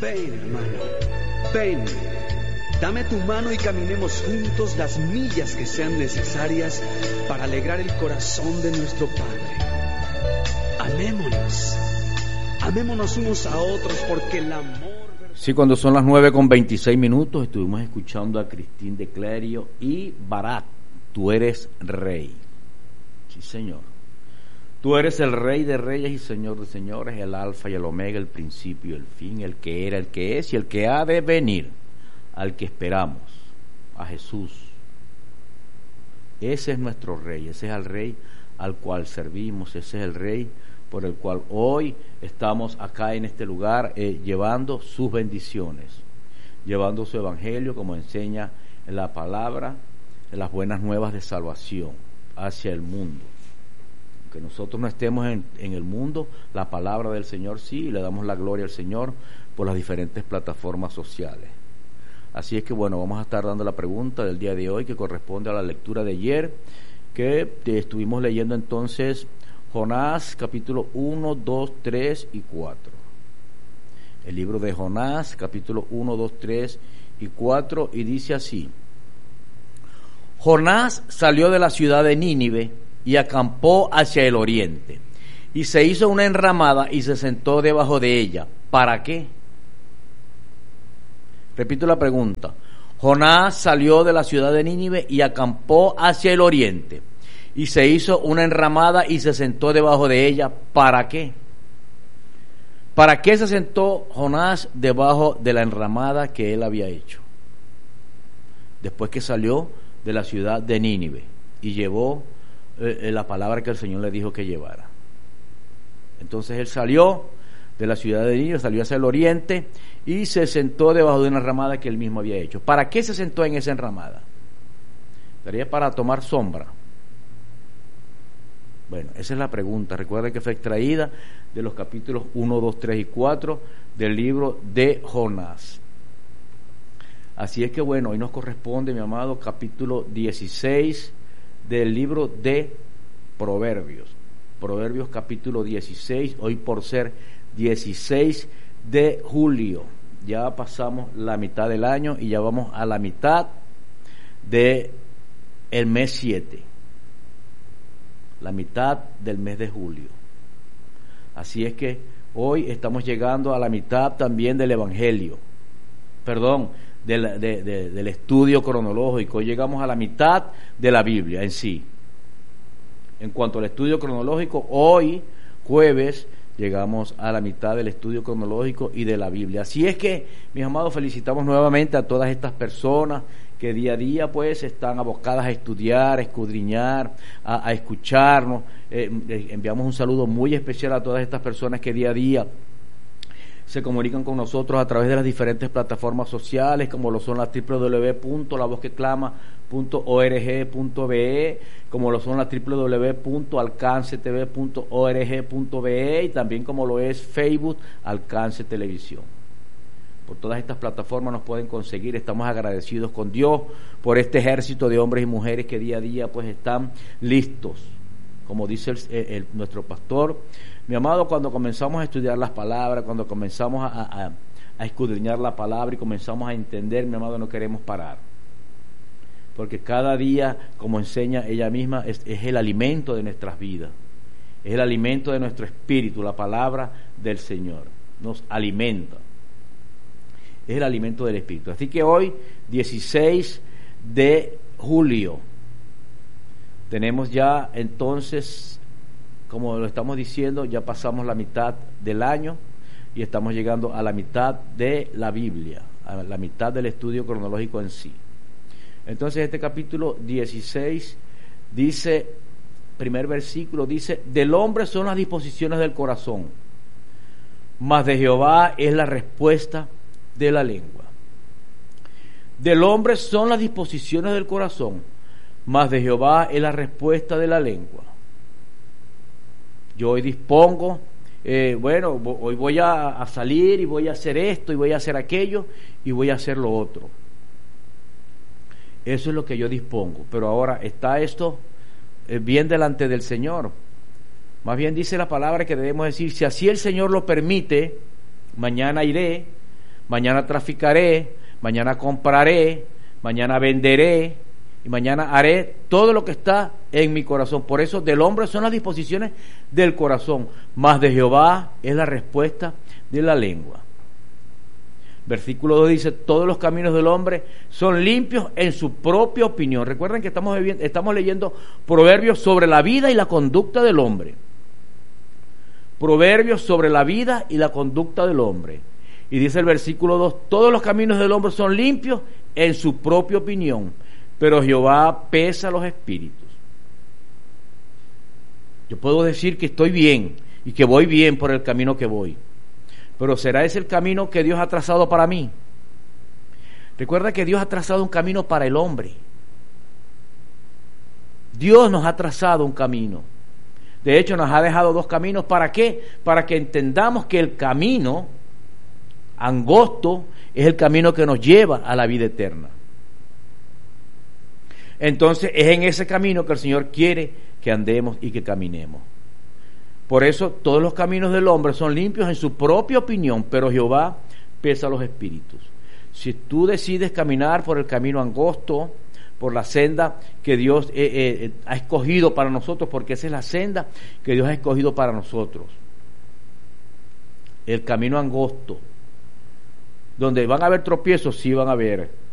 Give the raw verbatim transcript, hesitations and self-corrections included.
Ven, hermano, ven. Dame tu mano y caminemos juntos las millas que sean necesarias para alegrar el corazón de nuestro Padre. Amémonos. Amémonos unos a otros porque el amor... Sí, cuando son las nueve con veintiséis minutos estuvimos escuchando a Cristín de Clerio y Barak, tú eres rey. Sí, Señor. Tú eres el Rey de reyes y Señor de señores, el alfa y el omega, el principio y el fin, el que era, el que es y el que ha de venir, al que esperamos, a Jesús. Ese es nuestro Rey, ese es el Rey al cual servimos, ese es el Rey por el cual hoy estamos acá en este lugar eh, llevando sus bendiciones, llevando su evangelio como enseña en la palabra, en las buenas nuevas de salvación hacia el mundo. Que nosotros no estemos en, en el mundo, la palabra del Señor sí, y le damos la gloria al Señor por las diferentes plataformas sociales. Así es que bueno, vamos a estar dando la pregunta del día de hoy que corresponde a la lectura de ayer, que te estuvimos leyendo entonces Jonás capítulo uno, dos, tres y cuatro. El libro de Jonás capítulo uno, dos, tres y cuatro, y dice así: Jonás salió de la ciudad de Nínive y acampó hacia el oriente, y se hizo una enramada y se sentó debajo de ella. ¿Para qué? Repito la pregunta. Jonás salió de la ciudad de Nínive y acampó hacia el oriente, y se hizo una enramada y se sentó debajo de ella. ¿Para qué? ¿Para qué se sentó Jonás debajo de la enramada que él había hecho? Después que salió de la ciudad de Nínive y llevó eh, la palabra que el Señor le dijo que llevara. Entonces él salió de la ciudad de Nínive, salió hacia el oriente y se sentó debajo de una enramada que él mismo había hecho. ¿Para qué se sentó en esa enramada? Sería para tomar sombra. Bueno, esa es la pregunta. Recuerden que fue extraída de los capítulos uno, dos, tres y cuatro del libro de Jonás. Así es que bueno, hoy nos corresponde, mi amado, capítulo dieciséis del libro de Proverbios. Proverbios capítulo dieciséis, hoy por ser dieciséis de julio. Ya pasamos la mitad del año y ya vamos a la mitad de el mes siete. La mitad del mes de julio. Así es que hoy estamos llegando a la mitad también del Evangelio, perdón, del, de, de, del estudio cronológico. Hoy llegamos a la mitad de la Biblia en sí. En cuanto al estudio cronológico, hoy, jueves, llegamos a la mitad del estudio cronológico y de la Biblia. Así es que, mis amados, felicitamos nuevamente a todas estas personas que día a día pues están abocadas a estudiar, a escudriñar, a, a escucharnos. Eh, enviamos un saludo muy especial a todas estas personas que día a día se comunican con nosotros a través de las diferentes plataformas sociales, como lo son las doble u doble u doble u punto la voz que clama punto org punto be, como lo son las doble u doble u doble u punto alcance t v punto org punto be, y también como lo es Facebook Alcance Televisión. Por todas estas plataformas nos pueden conseguir. Estamos agradecidos con Dios por este ejército de hombres y mujeres que día a día pues están listos. Como dice el, el, nuestro pastor, mi amado, cuando comenzamos a estudiar las palabras, cuando comenzamos a, a, a escudriñar la palabra y comenzamos a entender, mi amado, no queremos parar. Porque cada día, como enseña ella misma, es, es el alimento de nuestras vidas. Es el alimento de nuestro espíritu, la palabra del Señor. Nos alimenta. Es el alimento del espíritu. Así que hoy, dieciséis de julio, tenemos ya entonces, como lo estamos diciendo, ya pasamos la mitad del año y estamos llegando a la mitad de la Biblia, a la mitad del estudio cronológico en sí. Entonces este capítulo dieciséis dice, primer versículo dice: del hombre son las disposiciones del corazón, mas de Jehová es la respuesta de la lengua. Del hombre son las disposiciones del corazón, mas de Jehová es la respuesta de la lengua. Yo hoy dispongo, eh, bueno, hoy voy a, a salir y voy a hacer esto y voy a hacer aquello y voy a hacer lo otro. Eso es lo que yo dispongo. Pero ahora, ¿está esto eh, bien delante del Señor? Más bien dice la palabra que debemos decir: si así el Señor lo permite, mañana iré, mañana traficaré, mañana compraré, mañana venderé y mañana haré todo lo que está en mi corazón. Por eso del hombre son las disposiciones del corazón, mas de Jehová es la respuesta de la lengua. Versículo dos dice, todos los caminos del hombre son limpios en su propia opinión. Recuerden que estamos, viviendo, estamos leyendo proverbios sobre la vida y la conducta del hombre. Proverbios sobre la vida y la conducta del hombre. Y dice el versículo dos, todos los caminos del hombre son limpios en su propia opinión, pero Jehová pesa los espíritus. Yo puedo decir que estoy bien y que voy bien por el camino que voy, pero ¿será ese el camino que Dios ha trazado para mí? Recuerda que Dios ha trazado un camino para el hombre. Dios nos ha trazado un camino. De hecho, nos ha dejado dos caminos. ¿Para qué? Para que entendamos que el camino angosto es el camino que nos lleva a la vida eterna. Entonces, es en ese camino que el Señor quiere que andemos y que caminemos. Por eso, todos los caminos del hombre son limpios en su propia opinión, pero Jehová pesa los espíritus. Si tú decides caminar por el camino angosto, por la senda que Dios eh, eh, ha escogido para nosotros, porque esa es la senda que Dios ha escogido para nosotros, el camino angosto, donde van a haber tropiezos, sí van a haber,